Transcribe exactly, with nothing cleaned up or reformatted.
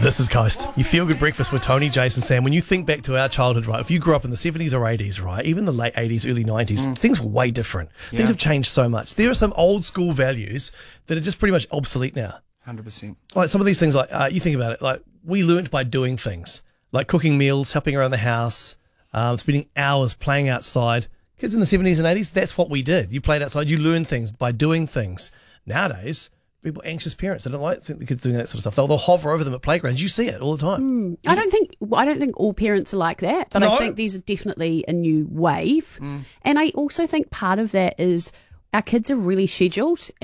This is Coast. You feel good breakfast with Tony, Jason, Sam. When you think back to our childhood, right, if you grew up in the seventies or eighties, right, even the late eighties, early nineties, mm. things were way different. Yeah. Things have changed so much. There are some old school values that are just pretty much obsolete now. one hundred percent. Like some of these things, like uh, you think about it, like we learnt by doing things, like cooking meals, helping around the house, um, spending hours playing outside. Kids in the seventies and eighties, that's what we did. You played outside, you learned things by doing things. Nowadays, people, anxious parents, they don't like the kids doing that sort of stuff. They'll, they'll hover over them at playgrounds. You see it all the time. Mm. I don't think I don't think all parents are like that, but No. I think there's definitely a new wave. Mm. And I also think part of that is our kids are really scheduled.